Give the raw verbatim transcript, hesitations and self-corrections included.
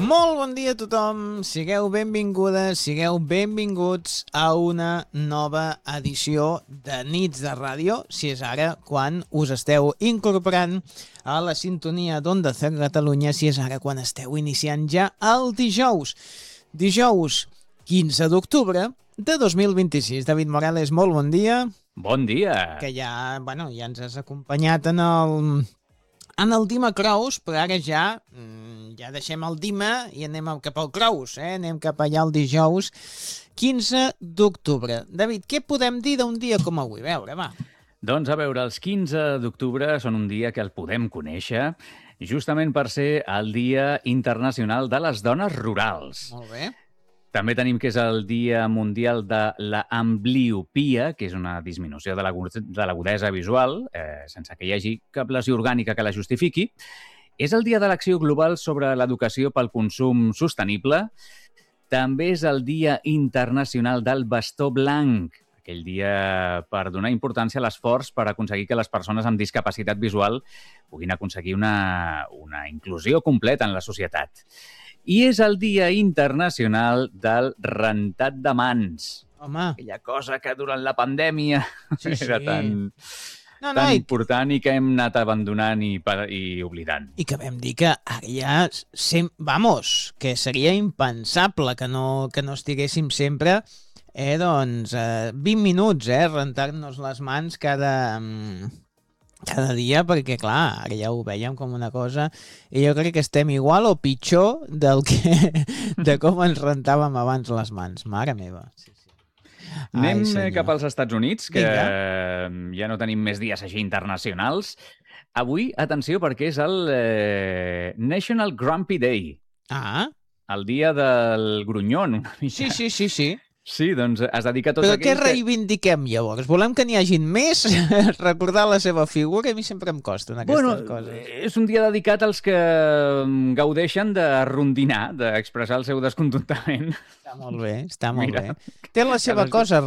Molt bon dia a tothom, sigueu benvingudes, sigueu benvinguts a una nova edició de Nits de Ràdio, si és ara quan us esteu incorporant a la sintonia d'Onda Cero Catalunya, si és ara quan esteu iniciant ja el dijous. Dijous quinze d'octubre de dos mil vint-i-sis. David Morales, molt bon dia. Bon dia. Que ja, bueno, ja ens has acompanyat en el... en el Dima Crous, però ara ja ja deixem el Dima i anem cap al Crous, eh? Anem cap allà el dijous quinze d'octubre. David, què podem dir d'un dia com avui? A veure, va. Doncs a veure, els quinze d'octubre són un dia que el podem conèixer justament per ser el Dia Internacional de les Dones Rurals. Molt bé. També tenim que és el Dia Mundial de la Ambliopia, que és una disminució de l'agudesa visual, eh, sense que hi hagi cap lesió orgànica que la justifiqui. És el Dia de l'Acció Global sobre l'Educació pel Consum Sostenible. També és el Dia Internacional del Bastó Blanc, aquell dia per donar importància a l'esforç per aconseguir que les persones amb discapacitat visual puguin aconseguir una, una inclusió completa en la societat. I és el Dia Internacional del Rentat de Mans. Home. Aquella cosa que durant la pandèmia sí, sí. era tan, no, no, tan i... important i que hem anat abandonant i, i oblidant. I que vam dir que ara ja, sem... vamos, que seria impensable que no, que no estiguéssim sempre eh, doncs, eh, vint minuts, eh, rentar-nos les mans cada... cada dia, perquè, clar, ara ja ho veiem com una cosa, i jo crec que estem igual o pitjor del que, de com ens rentàvem abans les mans. Mare meva. Sí, sí. Anem Ai, cap als Estats Units, que Vinga. Ja no tenim més dies així internacionals. Avui, atenció, perquè és el eh, National Grumpy Day. Ah. El dia del grunyon, una mica. Sí, sí, sí, sí. Sí, doncs es dedica a tots Però aquells... Però què reivindiquem llavors? Volem que n'hi hagin més? Recordar la seva figura? A mi sempre em costen aquestes bueno, coses. És un dia dedicat als que gaudeixen de rondinar, d'expressar el seu descontentament. Està molt bé, està molt Mira. bé. Té la seva cosa